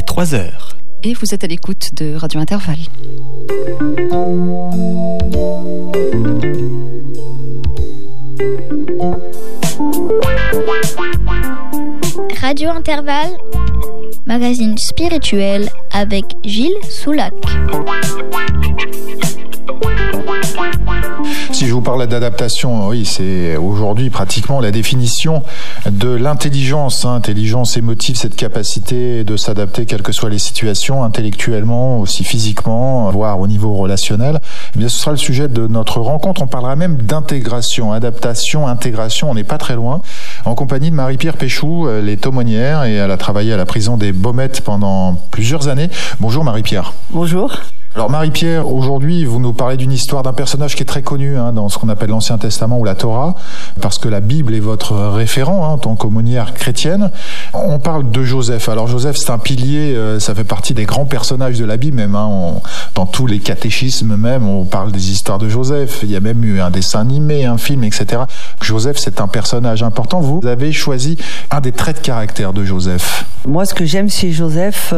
3h. Et vous êtes à l'écoute de Radio Intervalle. Radio Intervalle, magazine spirituel avec Gilles Soulac. Si je vous parle d'adaptation, oui, c'est aujourd'hui pratiquement la définition de l'intelligence, intelligence émotive, cette capacité de s'adapter quelles que soient les situations, intellectuellement, aussi physiquement, voire au niveau relationnel. Eh bien, ce sera le sujet de notre rencontre. On parlera même d'intégration, adaptation, intégration, on n'est pas très loin, en compagnie de Marie-Pierre Péchou, elle est aumônière et elle a travaillé à la prison des Baumettes pendant plusieurs années. Bonjour Marie-Pierre. Bonjour. Alors Marie-Pierre, aujourd'hui vous nous parlez d'une histoire d'un personnage qui est très connu dans ce qu'on appelle l'Ancien Testament ou la Torah, parce que la Bible est votre référent en tant qu'aumônière chrétienne. On parle de Joseph. Alors Joseph, c'est un pilier, ça fait partie des grands personnages de la Bible même. Dans tous les catéchismes même, on parle des histoires de Joseph. Il y a même eu un dessin animé, un film, etc. Joseph, c'est un personnage important. Vous avez choisi un des traits de caractère de Joseph. Moi, ce que j'aime chez Joseph,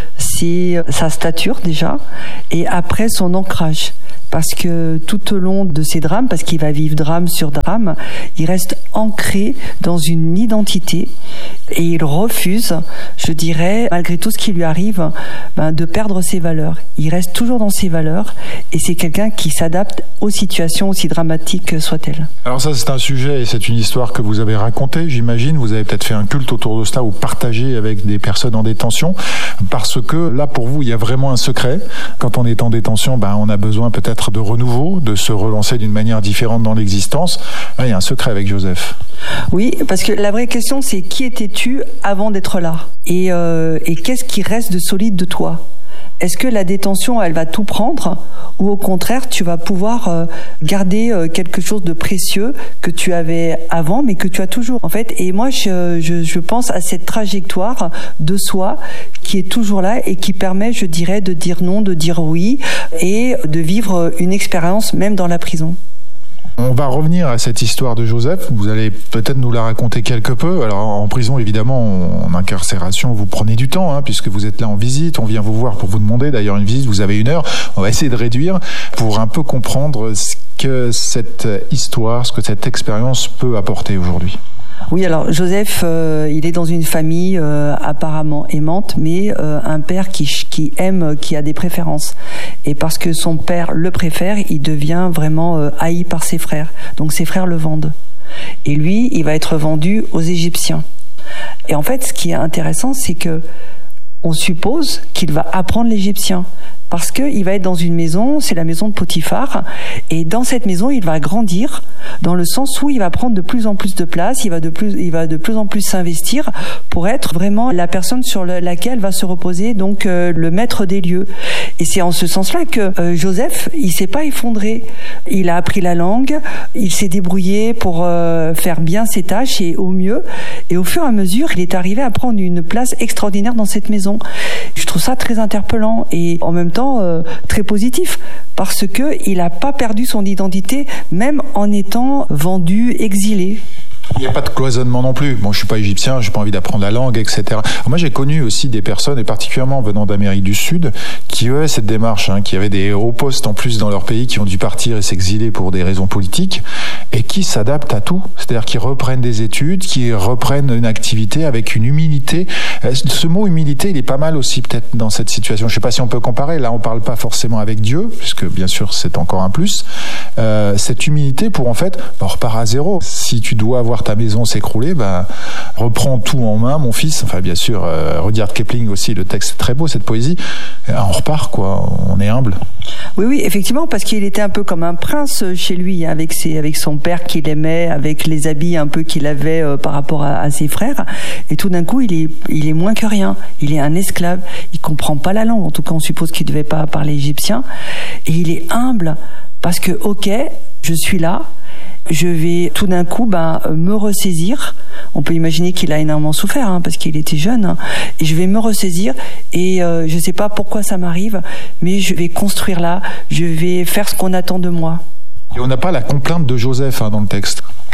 c'est sa stature déjà, et après son ancrage. Parce que tout au long de ces drames, parce qu'il va vivre drame sur drame, il reste ancré dans une identité et il refuse, je dirais, malgré tout ce qui lui arrive, de perdre ses valeurs. Il reste toujours dans ses valeurs et c'est quelqu'un qui s'adapte aux situations aussi dramatiques soient-elles. Alors ça, c'est un sujet et c'est une histoire que vous avez racontée, j'imagine. Vous avez peut-être fait un culte autour de cela ou partagé avec des personnes en détention, parce que là, pour vous, il y a vraiment un secret. Quand on est en détention, on a besoin peut-être de renouveau, de se relancer d'une manière différente dans l'existence. Là, il y a un secret avec Joseph. Oui, parce que la vraie question, c'est qui étais-tu avant d'être là ? Et qu'est-ce qui reste de solide de toi ? Est-ce que la détention, elle va tout prendre, ou au contraire, tu vas pouvoir garder quelque chose de précieux que tu avais avant, mais que tu as toujours, en fait. Et moi, je pense à cette trajectoire de soi qui est toujours là et qui permet, je dirais, de dire non, de dire oui, et de vivre une expérience même dans la prison. On va revenir à cette histoire de Joseph. Vous allez peut-être nous la raconter quelque peu. Alors en prison, évidemment, en incarcération, vous prenez du temps, puisque vous êtes là en visite. On vient vous voir pour vous demander d'ailleurs une visite. Vous avez 1 heure. On va essayer de réduire pour un peu comprendre ce que cette histoire, ce que cette expérience peut apporter aujourd'hui. Oui, alors Joseph, il est dans une famille apparemment aimante, mais un père qui aime, qui a des préférences. Et parce que son père le préfère, il devient vraiment haï par ses frères. Donc ses frères le vendent. Et lui, il va être vendu aux Égyptiens. Et en fait, ce qui est intéressant, c'est que on suppose qu'il va apprendre l'égyptien. Parce qu'il va être dans une maison, c'est la maison de Potiphar, et dans cette maison, il va grandir, dans le sens où il va prendre de plus en plus de place, il va de plus en plus s'investir pour être vraiment la personne sur laquelle va se reposer donc le maître des lieux. Et c'est en ce sens-là que Joseph, il s'est pas effondré. Il a appris la langue, il s'est débrouillé pour faire bien ses tâches et au mieux. Et au fur et à mesure, il est arrivé à prendre une place extraordinaire dans cette maison. Je trouve ça très interpellant et en même temps très positif, parce que il n'a pas perdu son identité, même en étant vendu, exilé. Il n'y a pas de cloisonnement non plus. Bon, je suis pas égyptien, j'ai pas envie d'apprendre la langue, etc. Alors moi, j'ai connu aussi des personnes, et particulièrement venant d'Amérique du Sud, qui avaient cette démarche, qui avaient des hauts postes en plus dans leur pays, qui ont dû partir et s'exiler pour des raisons politiques, et qui s'adaptent à tout. C'est-à-dire qui reprennent des études, qui reprennent une activité avec une humilité. Ce mot humilité, il est pas mal aussi peut-être dans cette situation. Je sais pas si on peut comparer. Là, on parle pas forcément avec Dieu, puisque bien sûr, c'est encore un plus. Cette humilité pour en fait, on repart à zéro. Si tu dois avoir ta maison s'écrouler, reprends tout en main, mon fils. Enfin, bien sûr, Rudyard Kipling aussi, le texte est très beau, cette poésie. On repart, quoi. On est humble. Oui, effectivement, parce qu'il était un peu comme un prince chez lui, avec son père qu'il aimait, avec les habits un peu qu'il avait par rapport à ses frères. Et tout d'un coup, il est moins que rien. Il est un esclave. Il comprend pas la langue. En tout cas, on suppose qu'il devait pas parler égyptien. Et il est humble parce que, ok, je suis là. Je vais tout d'un coup me ressaisir. On peut imaginer qu'il a énormément souffert parce qu'il était jeune. Et je vais me ressaisir et je sais pas pourquoi ça m'arrive, mais je vais construire là. Je vais faire ce qu'on attend de moi. Et on n'a pas la complainte de Joseph dans le texte.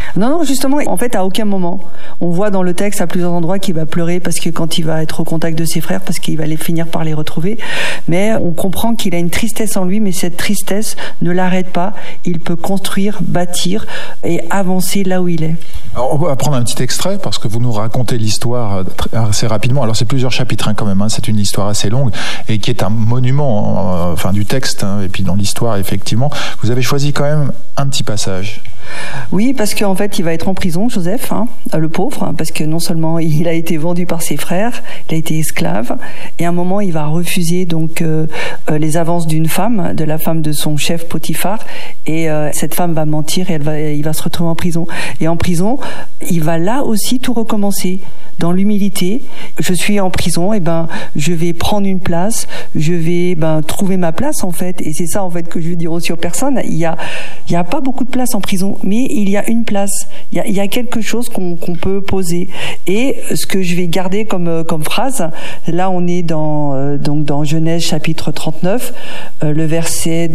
Non, justement, en fait, à aucun moment. On voit dans le texte à plusieurs endroits qu'il va pleurer parce que quand il va être au contact de ses frères, parce qu'il va finir par les retrouver. Mais on comprend qu'il a une tristesse en lui, mais cette tristesse ne l'arrête pas. Il peut construire, bâtir et avancer là où il est. Alors, on va prendre un petit extrait parce que vous nous racontez l'histoire assez rapidement. Alors, c'est plusieurs chapitres quand même. C'est une histoire assez longue et qui est un monument du texte et puis dans l'histoire, effectivement. Vous avez choisi quand même un petit passage. Oui, parce qu'en fait, il va être en prison, Joseph, le pauvre, parce que non seulement il a été vendu par ses frères, il a été esclave, et à un moment, il va refuser donc les avances d'une femme, de la femme de son chef Potiphar, et cette femme va mentir et il va se retrouver en prison. Et en prison, il va là aussi tout recommencer. Dans l'humilité, je suis en prison, je vais prendre une place, je vais trouver ma place en fait, et c'est ça en fait que je veux dire aussi aux personnes. Il y a pas beaucoup de place en prison, mais il y a une place, il y a quelque chose qu'on peut poser. Et ce que je vais garder comme phrase, là on est dans Genèse chapitre 39, le verset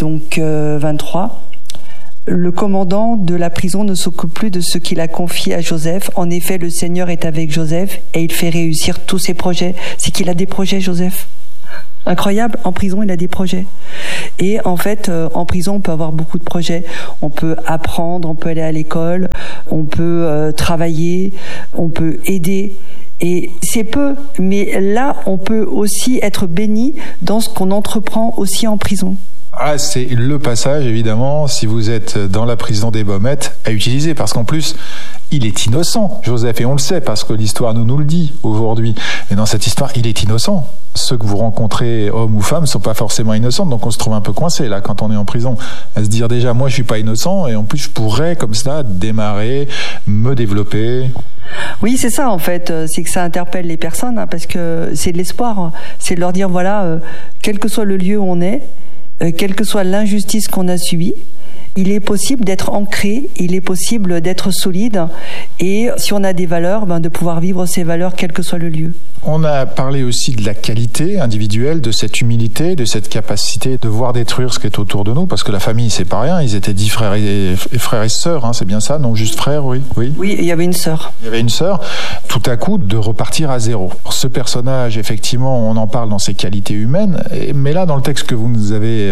23. Le commandant de la prison ne s'occupe plus de ce qu'il a confié à Joseph. En effet, le Seigneur est avec Joseph et il fait réussir tous ses projets. C'est qu'il a des projets, Joseph. Incroyable, en prison, il a des projets. Et en fait, en prison, on peut avoir beaucoup de projets. On peut apprendre, on peut aller à l'école, on peut travailler, on peut aider. Et c'est peu, mais là, on peut aussi être béni dans ce qu'on entreprend aussi en prison. C'est le passage, évidemment, si vous êtes dans la prison des Baumettes, à utiliser, parce qu'en plus, il est innocent, Joseph, et on le sait, parce que l'histoire nous le dit aujourd'hui. Et dans cette histoire, il est innocent. Ceux que vous rencontrez, hommes ou femmes, ne sont pas forcément innocents, donc on se trouve un peu coincé, là, quand on est en prison, à se dire déjà, moi, je suis pas innocent, et en plus, je pourrais, comme ça, démarrer, me développer. Oui, c'est ça, en fait, c'est que ça interpelle les personnes, parce que c'est de l'espoir, c'est de leur dire, voilà, quel que soit le lieu où on est, quelle que soit l'injustice qu'on a subie, il est possible d'être ancré, il est possible d'être solide, et si on a des valeurs, de pouvoir vivre ces valeurs quel que soit le lieu. On a parlé aussi de la qualité individuelle, de cette humilité, de cette capacité de voir détruire ce qui est autour de nous, parce que la famille, c'est pas rien, ils étaient 10 frères et sœurs, c'est bien ça, non juste frères, oui. Oui, il y avait une sœur. Il y avait une sœur, tout à coup, de repartir à zéro. Ce personnage, effectivement, on en parle dans ses qualités humaines, mais là, dans le texte que vous nous avez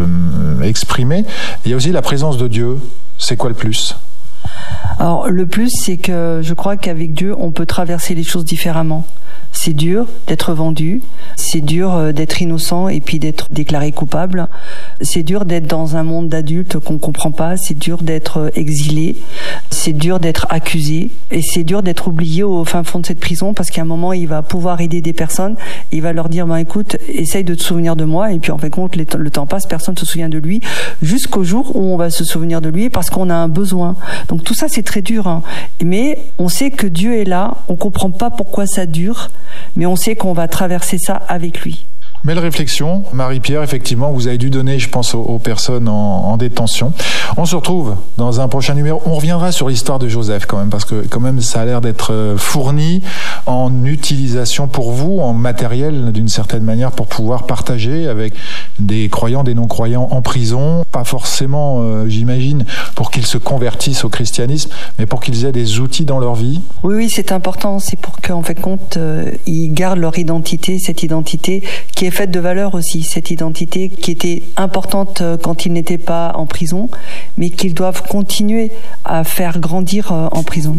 exprimé, il y a aussi la présence de Dieu. C'est quoi le plus ? Alors, le plus, c'est que je crois qu'avec Dieu, on peut traverser les choses différemment. C'est dur d'être vendu, c'est dur d'être innocent et puis d'être déclaré coupable. C'est dur d'être dans un monde d'adultes qu'on comprend pas, c'est dur d'être exilé, c'est dur d'être accusé et c'est dur d'être oublié au fin fond de cette prison parce qu'à un moment, il va pouvoir aider des personnes, il va leur dire écoute, essaye de te souvenir de moi et puis en fait compte, le temps passe, personne ne se souvient de lui jusqu'au jour où on va se souvenir de lui parce qu'on a un besoin. Donc tout ça, c'est très dur, mais on sait que Dieu est là, on comprend pas pourquoi ça dure, mais on sait qu'on va traverser ça avec lui. Belle réflexion, Marie-Pierre, effectivement, vous avez dû donner, je pense, aux personnes en détention. On se retrouve dans un prochain numéro. On reviendra sur l'histoire de Joseph quand même, parce que quand même, ça a l'air d'être fourni en utilisation pour vous, en matériel d'une certaine manière, pour pouvoir partager avec des croyants, des non-croyants en prison. Pas forcément, j'imagine, pour qu'ils se convertissent au christianisme, mais pour qu'ils aient des outils dans leur vie. Oui, c'est important. C'est pour qu'en fait compte, ils gardent leur identité, cette identité qui est faite de valeurs aussi, cette identité qui était importante quand ils n'étaient pas en prison, mais qu'ils doivent continuer à faire grandir en prison.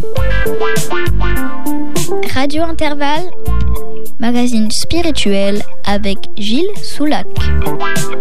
Radio Intervalle, magazine spirituel avec Gilles Soulac.